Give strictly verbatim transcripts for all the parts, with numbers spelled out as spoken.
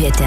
popietė.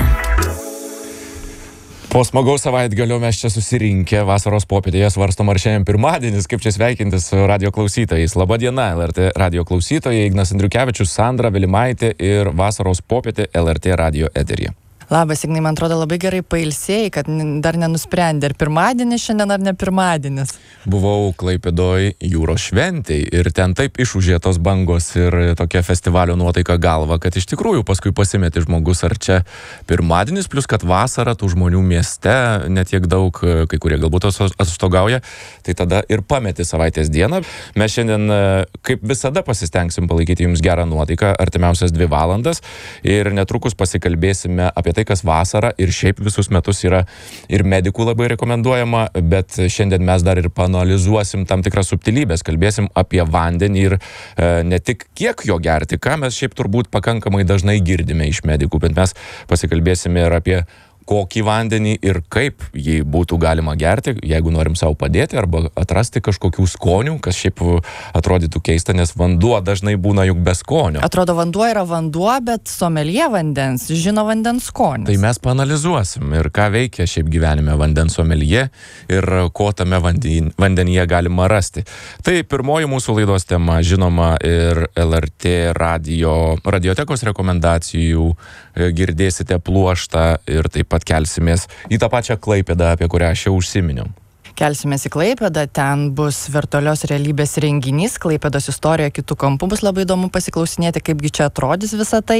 Po smagaus savaitgalio mes čia susirinkę vasaros popietėje svarstom, ar šiandien pirmadienis, kaip čia sveikintis su radio klausytojais. Labą dieną, L R T radio klausytojai, Ignas Andriukevičius, Sandra Vilimaitė ir vasaros popietė L R T radio eteryje. Labas, Ignai, man atrodo labai gerai pailsėjai, kad dar nenusprendė, ar pirmadienis šiandien, ar ne pirmadienis. Buvau Klaipėdoj jūros šventėj ir ten taip išūžė tos bangos ir tokia festivalio nuotaika galva, kad iš tikrųjų paskui pasimeti žmogus, ar čia pirmadienis, plus kad vasara tų žmonių mieste netiek daug, kai kurie galbūt atostogauja, tai tada ir pameti savaitės dieną. Mes šiandien, kaip visada, pasistengsim palaikyti jums gerą nuotaiką artimiausias dvi valandas ir netrukus pasikalbėsime apie tai, kas vasara ir šiaip visus metus yra ir medikų labai rekomenduojama, bet šiandien mes dar ir paanalizuosim tam tikras subtilybės, kalbėsim apie vandenį ir e, ne tik kiek jo gerti, ką mes šiaip turbūt pakankamai dažnai girdime iš medikų, bet mes pasikalbėsime ir apie kokį vandenį ir kaip jį būtų galima gerti, jeigu norim savo padėti arba atrasti kažkokių skonių, kas šiaip atrodytų keista, nes vanduo dažnai būna juk be skonio. Atrodo, vanduo yra vanduo, bet someljė vandens žino vandens skonis. Tai mes paanalizuosim ir ką veikia šiaip gyvenime vandens someljė ir ko tame vandenyje galima rasti. Tai pirmoji mūsų laidos tema, žinoma, ir L R T radio, radiotekos rekomendacijų girdėsite pluoštą ir taip pat kelsimės į tą pačią Klaipėdą, apie kurią aš jau užsiminiau. Kelsimės į Klaipėdą, ten bus virtualios realybės renginys, Klaipėdos istorija kitų kampų, bus labai įdomu pasiklausinėti, kaipgi čia atrodys visa tai.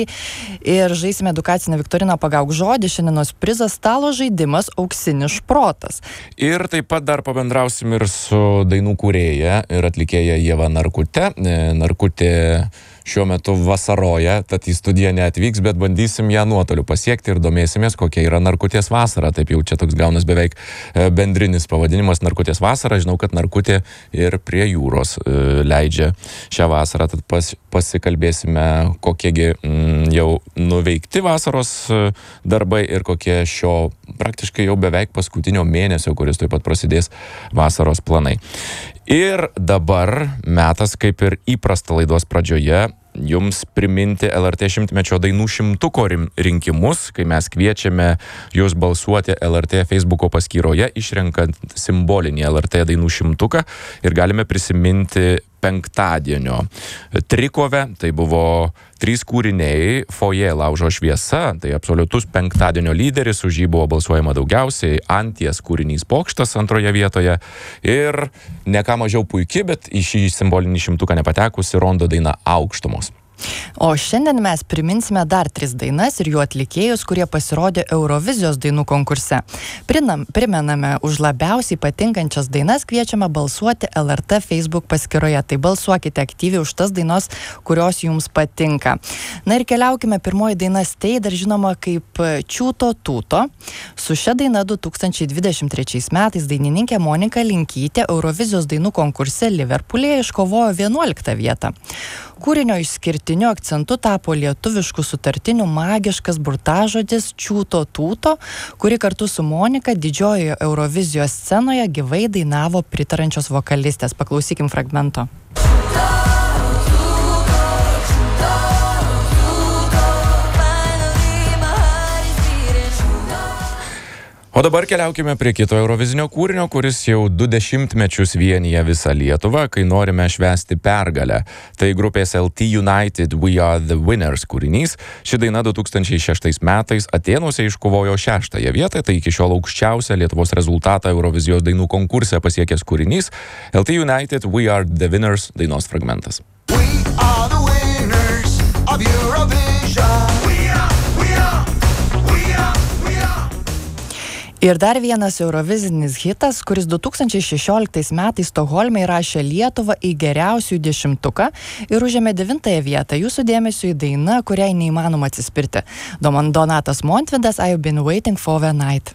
Ir žaisime edukacinę viktoriną Pagauk žodį, šiandienos prizas stalo žaidimas Auksinis šprotas. Ir taip pat dar pabendrausim ir su dainų kūrėja ir atlikėja Ieva Narkute. Narkutė šiuo metu vasaroja, tad į studiją neatvyks, bet bandysim ją nuotoliu pasiekti ir domėsimės, kokia yra Narkutės vasara. Taip jau čia toks gaunas beveik bendrinis pavadinimas Narkutės vasara. Žinau, kad Narkutė ir prie jūros leidžia šią vasarą, tad pas, pasikalbėsime, kokiegi mm, jau nuveikti vasaros darbai ir kokie šio praktiškai jau beveik paskutinio mėnesio, kuris taip pat prasidės vasaros planai. Ir dabar metas, kaip ir įprasta laidos pradžioje, jums priminti L R T šimtmečio dainų šimtuko rinkimus, kai mes kviečiame jūs balsuoti L R T Facebooko paskyroje, išrenkant simbolinį L R T dainų šimtuką ir galime prisiminti penktadienio trikovę. Tai buvo trys kūriniai, Foje laužo šviesa, tai absoliutus penktadienio lyderis, už jį buvo balsuojama daugiausiai, Anties kūrinys Pokštas antroje vietoje ir ne ką mažiau puiki, bet į šį simbolinį šimtuką nepatekusi Rondo daina Aukštumos. O šiandien mes priminsime dar tris dainas ir jų atlikėjus, kurie pasirodė Eurovizijos dainų konkurse. Prinam, primename, už labiausiai patinkančias dainas kviečiame balsuoti L R T Facebook paskyroje. Tai balsuokite aktyviai už tas dainos, kurios jums patinka. Na ir keliaukime, pirmoji daina Stay, dar žinoma kaip Čiūto Tūto. Su šia daina du tūkstančiai dvidešimt trečiais metais dainininkė Monika Linkytė Eurovizijos dainų konkurse Liverpoolyje iškovojo vienuoliktą vietą. Kūrinio išskirtiniu akcentu tapo lietuviškų sutartinių magiškas burtažodis Čiūto Tūto, kuri kartu su Monika didžiojoje Eurovizijos scenoje gyvai dainavo pritarančios vokalistės. Paklausykim fragmento. O dabar keliaukime prie kito Eurovizinio kūrinio, kuris jau du dešimtmečius vienyje visą Lietuvą, kai norime švęsti pergalę. Tai grupės L T United We Are The Winners kūrinys. Ši daina du tūkstančiai šeštais metais Atėnuose iškovojo šeštąją vietą, tai iki šiol aukščiausią Lietuvos rezultatą Eurovizijos dainų konkurse pasiekęs kūrinys. L T United We Are The Winners dainos fragmentas. We are the winners of Eurovision. Ir dar vienas eurovizinis hitas, kuris du tūkstančiai šešioliktais metais Stokholme įrašė Lietuvą į geriausių dešimtuką ir užėmė devintąją vietą. Jūsų dėmesio į dainą, kuriai neįmanoma atsispirti. Donatas Montvydas, I've been waiting for the night.